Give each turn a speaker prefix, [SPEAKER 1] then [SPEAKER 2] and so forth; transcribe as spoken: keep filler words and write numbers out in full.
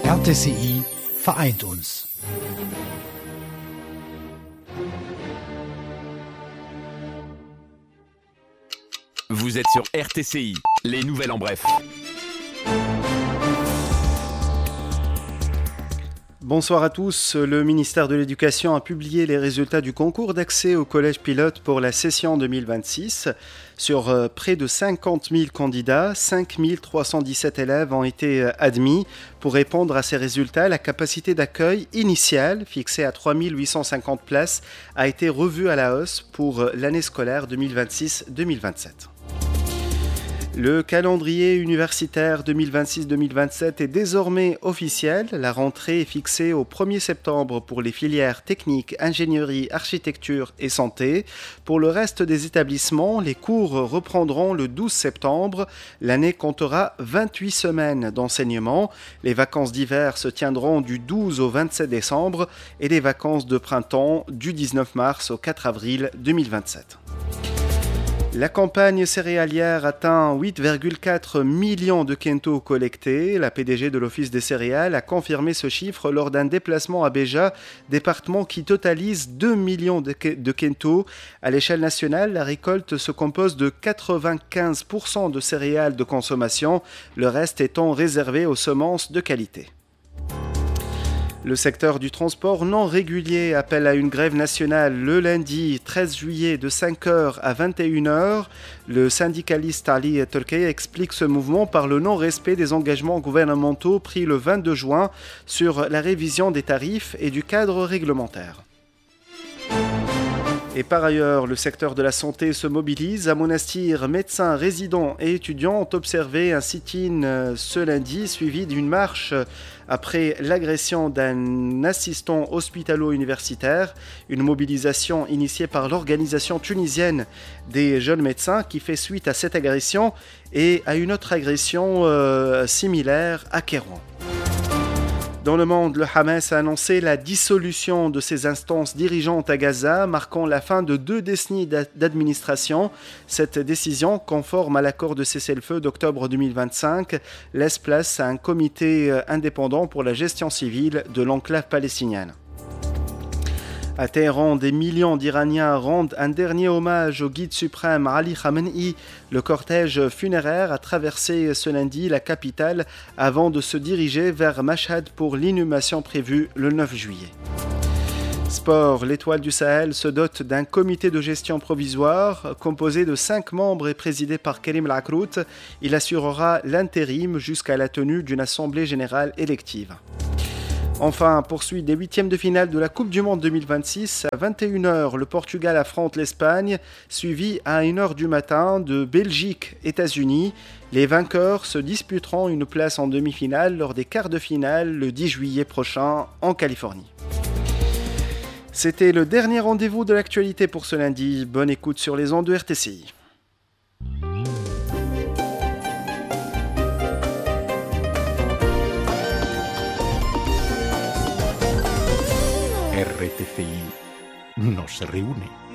[SPEAKER 1] R T C I vereint uns.
[SPEAKER 2] Vous êtes sur R T C I, les nouvelles en bref.
[SPEAKER 3] Bonsoir à tous. Le ministère de l'Éducation a publié les résultats du concours d'accès au collège pilote pour la session deux mille vingt-six. Sur euh, près de cinquante mille candidats, cinq mille trois cent dix-sept élèves ont été euh, admis. Pour répondre à ces résultats, la capacité d'accueil initiale, fixée à trois mille huit cent cinquante places, a été revue à la hausse pour euh, l'année scolaire deux mille vingt-six deux mille vingt-sept. Le calendrier universitaire deux mille vingt-six deux mille vingt-sept est désormais officiel. La rentrée est fixée au premier septembre pour les filières techniques, ingénierie, architecture et santé. Pour le reste des établissements, les cours reprendront le douze septembre. L'année comptera vingt-huit semaines d'enseignement. Les vacances d'hiver se tiendront du douze au vingt-sept décembre et les vacances de printemps du dix-neuf mars au quatre avril deux mille vingt-sept. La campagne céréalière atteint huit virgule quatre millions de quintaux collectés. La P D G de l'Office des céréales a confirmé ce chiffre lors d'un déplacement à Béja, département qui totalise deux millions de quintaux. À l'échelle nationale, la récolte se compose de quatre-vingt-quinze pour cent de céréales de consommation, le reste étant réservé aux semences de qualité. Le secteur du transport non régulier appelle à une grève nationale le lundi treize juillet de cinq heures à vingt et une heures. Le syndicaliste Ali Tolkei explique ce mouvement par le non-respect des engagements gouvernementaux pris le vingt-deux juin sur la révision des tarifs et du cadre réglementaire. Et par ailleurs, le secteur de la santé se mobilise. À Monastir, médecins, résidents et étudiants ont observé un sit-in ce lundi, suivi d'une marche après l'agression d'un assistant hospitalo-universitaire. Une mobilisation initiée par l'organisation tunisienne des jeunes médecins qui fait suite à cette agression et à une autre agression euh, similaire à Kairouan. Dans le monde, le Hamas a annoncé la dissolution de ses instances dirigeantes à Gaza, marquant la fin de deux décennies d'administration. Cette décision, conforme à l'accord de cessez-le-feu d'octobre deux mille vingt-cinq, laisse place à un comité indépendant pour la gestion civile de l'enclave palestinienne. À Téhéran, des millions d'Iraniens rendent un dernier hommage au guide suprême Ali Khamenei. Le cortège funéraire a traversé ce lundi la capitale avant de se diriger vers Mashhad pour l'inhumation prévue le neuf juillet. Sport, l'Étoile du Sahel se dote d'un comité de gestion provisoire composé de cinq membres et présidé par Karim Lacroute. Il assurera l'intérim jusqu'à la tenue d'une assemblée générale élective. Enfin, poursuite des huitièmes de finale de la Coupe du Monde deux mille vingt-six. À vingt et une heures, le Portugal affronte l'Espagne, suivi à une heure du matin de Belgique-États-Unis. Les vainqueurs se disputeront une place en demi-finale lors des quarts de finale le dix juillet prochain en Californie. C'était le dernier rendez-vous de l'actualité pour ce lundi. Bonne écoute sur les ondes de R T C I.
[SPEAKER 4] R T C I nos reúne.